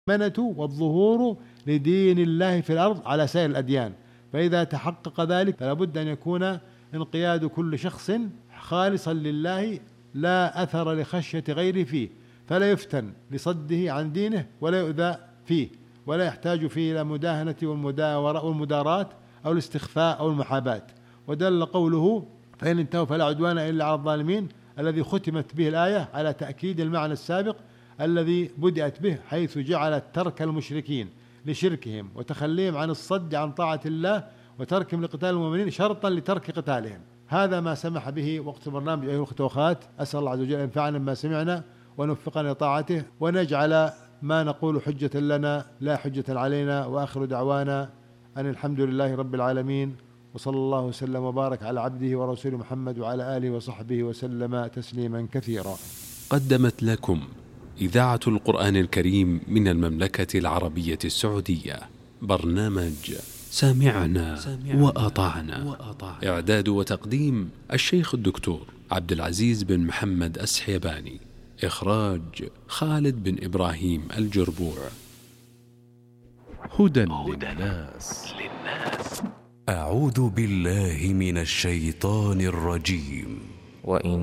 المنة والظهور لدين الله في الأرض على سائر الأديان. فإذا تحقق ذلك فلا بد أن يكون انقياد كل شخص خالصا لله لا أثر لخشية غيره فيه، فلا يفتن لصده عن دينه ولا يؤذى فيه، ولا يحتاج فيه إلى مداهنة والمداراة أو الاستخفاء أو المحاباة. ودل قوله فإن انتهوا فلا عدوان إلا على الظالمين الذي ختمت به الآية على تأكيد المعنى السابق الذي بدأت به، حيث جعلت ترك المشركين لشركهم وتخليهم عن الصد عن طاعة الله وتركهم لقتال المؤمنين شرطا لترك قتالهم. هذا ما سمح به وقت البرنامج أيها الأخوة والأخوات. أسأل الله عز وجل أن ينفعنا بما سمعنا ونوفقنا لطاعته، ونجعل ما نقول حجة لنا لا حجة علينا. وآخر دعوانا أن الحمد لله رب العالمين، وصلى الله وسلم وبارك على عبده ورسوله محمد وعلى آله وصحبه وسلم تسليما كثيرا. قدمت لكم إذاعة القرآن الكريم من المملكة العربية السعودية برنامج سامعنا وأطعنا. إعداد وتقديم الشيخ الدكتور عبد العزيز بن محمد السحيباني. إخراج خالد بن إبراهيم الجربوع. هدى للناس. أعوذ بالله من الشيطان الرجيم. وإن